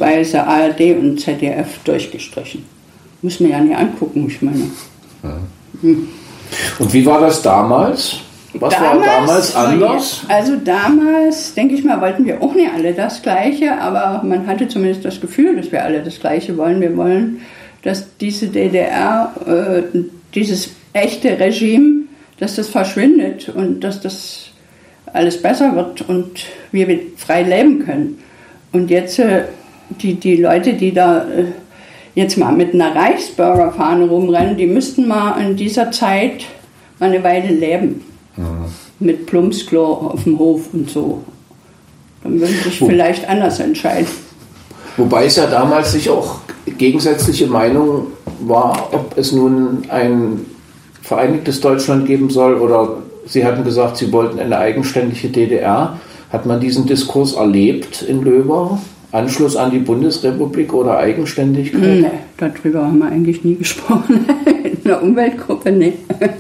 beziehungsweise ARD und ZDF durchgestrichen. Muss man ja nicht angucken, ich meine. Ja. Und wie war das damals? Was war damals anders? Also damals, denke ich mal, wollten wir auch nicht alle das Gleiche, aber man hatte zumindest das Gefühl, dass wir alle das Gleiche wollen. Wir wollen, dass diese DDR, dieses echte Regime, dass das verschwindet und dass das alles besser wird und wir frei leben können. Und jetzt die Leute, die da jetzt mal mit einer Reichsbürgerfahne rumrennen, die müssten mal in dieser Zeit mal eine Weile leben. Ja. Mit Plumpsklo auf dem Hof und so. Dann würden sie sich vielleicht anders entscheiden. Wobei es ja damals sich auch gegensätzliche Meinung war, ob es nun ein vereinigtes Deutschland geben soll oder Sie hatten gesagt, Sie wollten eine eigenständige DDR. Hat man diesen Diskurs erlebt in Löber? Anschluss an die Bundesrepublik oder Eigenständigkeit? Nee, darüber haben wir eigentlich nie gesprochen. In der Umweltgruppe nicht.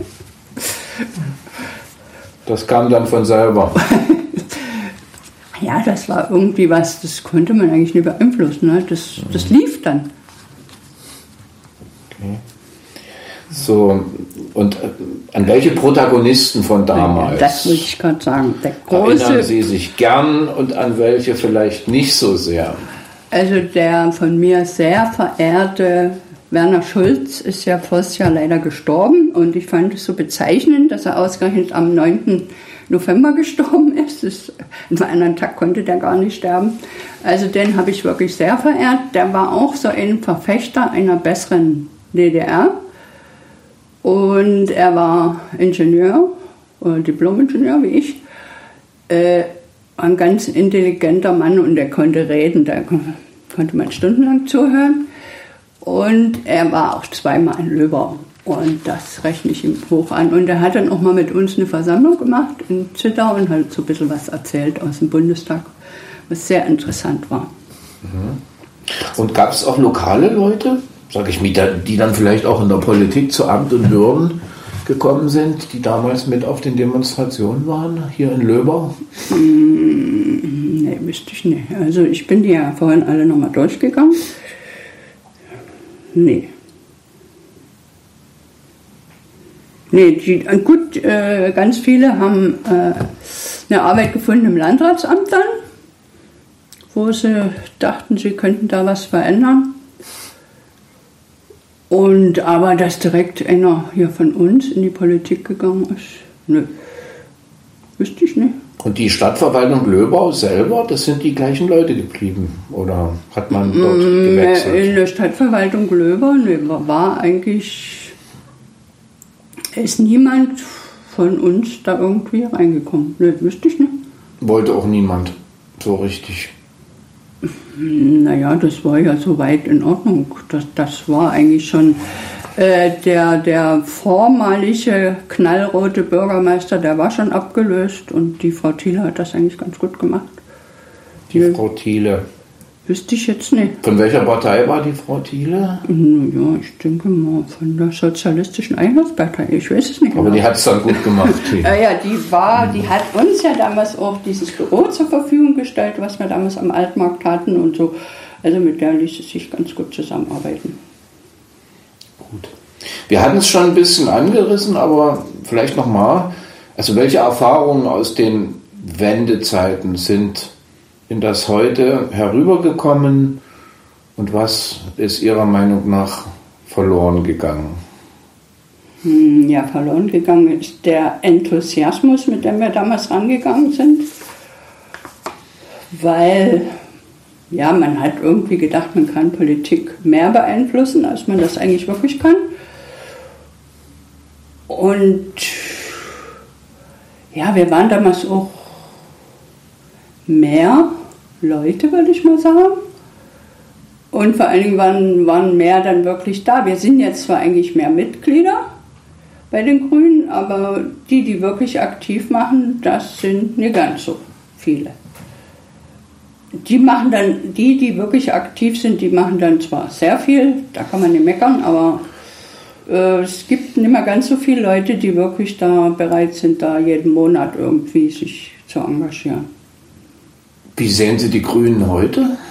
Das kam dann von selber. Ja, das war irgendwie was, das konnte man eigentlich nicht beeinflussen. Ne? Das lief dann. Okay. So, und an welche Protagonisten von damals? Das wollte ich gerade sagen. Erinnern Sie sich gern und an welche vielleicht nicht so sehr? Also der von mir sehr verehrte Werner Schulz ist ja voriges Jahr leider gestorben und ich fand es so bezeichnend, dass er ausgerechnet am 9. November gestorben ist. An einem anderen Tag konnte der gar nicht sterben. Also den habe ich wirklich sehr verehrt. Der war auch so ein Verfechter einer besseren DDR. Und er war Ingenieur, Diplom-Ingenieur wie ich, ein ganz intelligenter Mann und er konnte reden, da konnte man stundenlang zuhören. Und er war auch zweimal in Löber und das rechne ich ihm hoch an. Und er hat dann auch mal mit uns eine Versammlung gemacht in Zittau und hat so ein bisschen was erzählt aus dem Bundestag, was sehr interessant war. Und gab es auch lokale Leute? Sag ich mir, die dann vielleicht auch in der Politik zu Amt und Würden gekommen sind, die damals mit auf den Demonstrationen waren, hier in Löber? Nee, wüsste ich nicht. Also ich bin die ja vorhin alle nochmal durchgegangen. Nee, ganz viele haben eine Arbeit gefunden im Landratsamt dann, wo sie dachten, sie könnten da was verändern. Aber dass direkt einer hier von uns in die Politik gegangen ist, nö, wüsste ich nicht. Und die Stadtverwaltung Löbau selber, das sind die gleichen Leute geblieben? Oder hat man dort gewechselt? In der Stadtverwaltung Löbau ist niemand von uns da irgendwie reingekommen. Nö, wüsste ich nicht. Wollte auch niemand so richtig? Naja, das war ja soweit in Ordnung. Das war eigentlich schon der vormalige knallrote Bürgermeister, der war schon abgelöst und die Frau Thiele hat das eigentlich ganz gut gemacht. Die Frau Thiele? Wüsste ich jetzt nicht. Von welcher Partei war die Frau Thiele? Ja, ich denke mal von der Sozialistischen Einheitspartei. Ich weiß es nicht. Aber die hat es dann gut gemacht. Ja, die hat uns ja damals auch dieses Büro zur Verfügung gestellt, was wir damals am Altmarkt hatten und so. Also mit der ließ es sich ganz gut zusammenarbeiten. Gut. Wir hatten es schon ein bisschen angerissen, aber vielleicht nochmal. Also welche Erfahrungen aus den Wendezeiten sind in das Heute herübergekommen und was ist Ihrer Meinung nach verloren gegangen? Ja, verloren gegangen ist der Enthusiasmus, mit dem wir damals rangegangen sind, weil ja, man hat irgendwie gedacht, man kann Politik mehr beeinflussen, als man das eigentlich wirklich kann. Und ja, wir waren damals auch mehr Leute, würde ich mal sagen. Und vor allen Dingen waren mehr dann wirklich da. Wir sind jetzt zwar eigentlich mehr Mitglieder bei den Grünen, aber die wirklich aktiv machen, das sind nicht ganz so viele. Die machen dann, die wirklich aktiv sind, die machen dann zwar sehr viel, da kann man nicht meckern, aber es gibt nicht mehr ganz so viele Leute, die wirklich da bereit sind, da jeden Monat irgendwie sich zu engagieren. Wie sehen Sie die Grünen heute?